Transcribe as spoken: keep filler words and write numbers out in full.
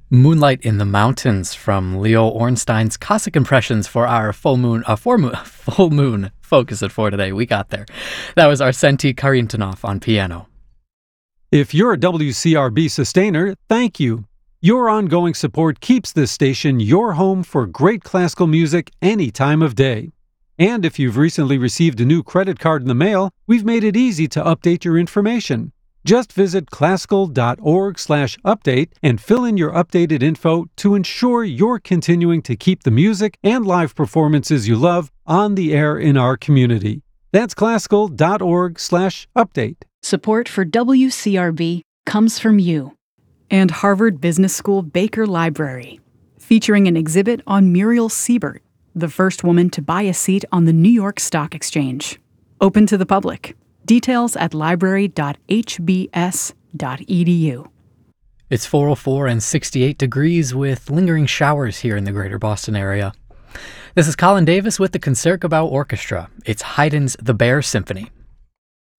Moonlight in the Mountains from Leo Ornstein's Cossack Impressions for our full moon, uh, full moon, full moon focus it for today. We got there. That was Arsenti Karintonov on piano. If you're a W C R B sustainer, thank you. Your ongoing support keeps this station your home for great classical music any time of day. And if you've recently received a new credit card in the mail, we've made it easy to update your information. Just visit classical.org slash update and fill in your updated info to ensure you're continuing to keep the music and live performances you love on the air in our community. That's classical.org slash update. Support for W C R B comes from you and Harvard Business School Baker Library, featuring an exhibit on Muriel Siebert, the first woman to buy a seat on the New York Stock Exchange. Open to the public. Details at library dot h b s dot e d u. It's four oh four and sixty-eight degrees with lingering showers here in the greater Boston area. This is Colin Davis with the Concertgebouw Orchestra. It's Haydn's The Bear Symphony.